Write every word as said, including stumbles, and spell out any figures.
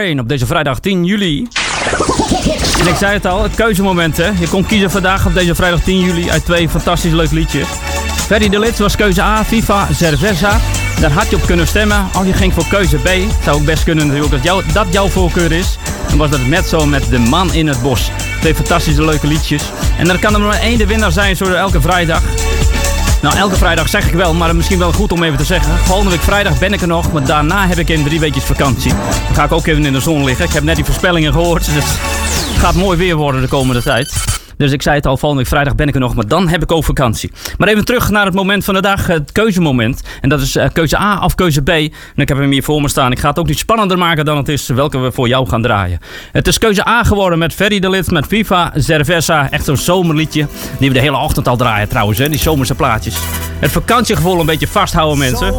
één op deze vrijdag tien juli. En ik zei het al, het keuzemoment hè. Je kon kiezen vandaag op deze vrijdag tien juli uit twee fantastisch leuke liedjes. Ferry de Lid was keuze A, Viva Cerveza. Daar had je op kunnen stemmen. Als je ging voor keuze B, zou ook best kunnen natuurlijk dat, jou, dat jouw voorkeur is. Dan was dat het net zo met De Man in het Bos. Twee fantastische leuke liedjes. En dan kan er maar één de winnaar zijn zo elke vrijdag. Nou, elke vrijdag zeg ik wel, maar misschien wel goed om even te zeggen. Volgende week vrijdag ben ik er nog, maar daarna heb ik in drie weekjes vakantie. Dan ga ik ook even in de zon liggen. Ik heb net die voorspellingen gehoord, dus het gaat mooi weer worden de komende tijd. Dus ik zei het al, volgende week vrijdag ben ik er nog, maar dan heb ik ook vakantie. Maar even terug naar het moment van de dag, het keuzemoment. En dat is uh, keuze A of keuze B. En ik heb hem hier voor me staan. Ik ga het ook niet spannender maken dan het is welke we voor jou gaan draaien. Het is keuze A geworden met Ferry de Lid, met Viva Cerveza. Echt zo'n zomerliedje, die we de hele ochtend al draaien trouwens, hè? Die zomerse plaatjes. Het vakantiegevoel een beetje vasthouden mensen.